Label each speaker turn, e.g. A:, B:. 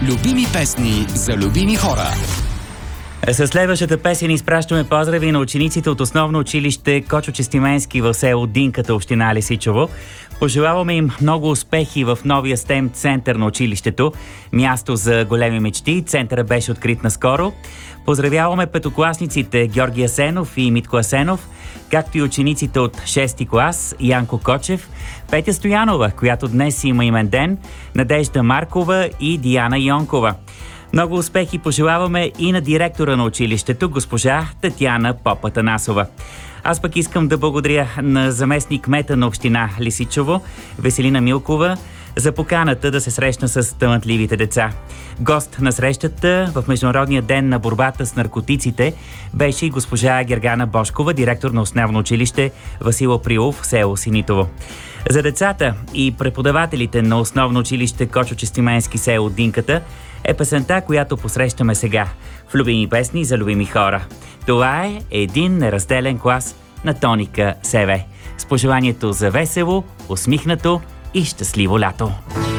A: Любими песни за любими хора.
B: С следващата песен изпращаме поздрави на учениците от основно училище Кочо Честименски в село Динката, община Лесичово. Пожелаваме им много успехи в новия STEM център на училището. Място за големи мечти. Центърът беше открит наскоро. Поздравяваме петокласниците Георги Асенов и Митко Асенов, както и учениците от 6-ти клас Янко Кочев, Петя Стоянова, която днес има имен ден, Надежда Маркова и Диана Йонкова. Много успехи пожелаваме и на директора на училището, госпожа Татяна Попа-Танасова. Аз пък искам да благодаря на заместник кмета на община Лесичово, Веселина Милкова, за поканата да се срещна с талантливите деца. Гост на срещата в Международния ден на борбата с наркотиците беше и госпожа Гергана Бошкова, директор на основно училище Васил Априлов, село Синитово. За децата и преподавателите на основно училище Кочо Честименски, село Динката, е песента, която посрещаме сега в Любими песни за любими хора. Това е един неразделен клас на Тоника СВ. С пожеланието за весело, усмихнато и щастливо лято.